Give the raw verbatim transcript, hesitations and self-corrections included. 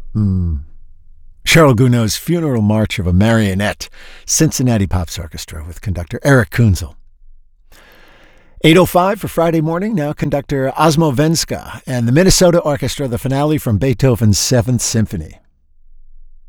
Mm. Cheryl Gounod's Funeral March of a Marionette, Cincinnati Pops Orchestra with conductor Eric Kunzel. eight oh five for Friday morning, now conductor Osmo Venska and the Minnesota Orchestra, the finale from Beethoven's Seventh Symphony.